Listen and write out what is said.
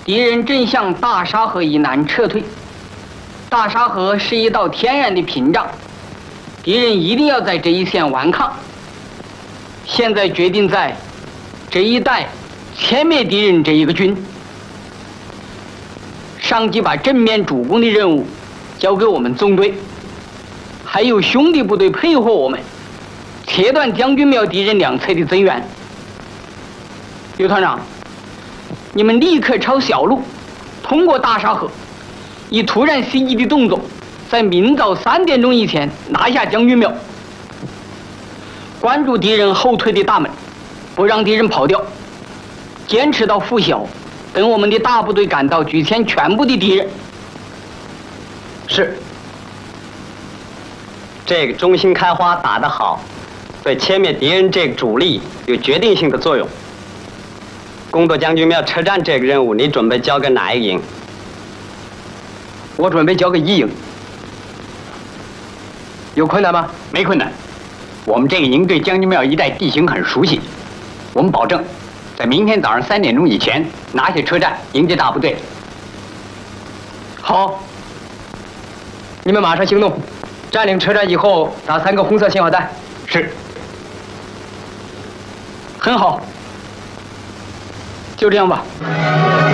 敌人正向大沙河以南撤退。大沙河是一道天然的屏障，敌人一定要在这一线顽抗。现在决定在这一带歼灭敌人这一个军。上级把正面主攻的任务交给我们纵队，还有兄弟部队配合我们，切断将军庙敌人两侧的增援。刘团长，你们立刻抄小路，通过大沙河，以突然袭击的动作，在明早3点钟以前拿下将军庙。关注敌人后退的大门，不让敌人跑掉，坚持到拂晓，等我们的大部队赶到，举歼全部的敌人。 是。这个中心开花打得好，对歼灭敌人这个主力有决定性的作用。攻夺将军庙车站这个任务，你准备交给哪一营？ 我准备交给1营。有困难吗？ 没困难。我们这个营对将军庙一带地形很熟悉，我们保证在明天早上3点钟以前拿下车站，迎接大部队。 好，你们马上行动，占领车站以后打3个红色信号弹。 是。 很好，就这样吧。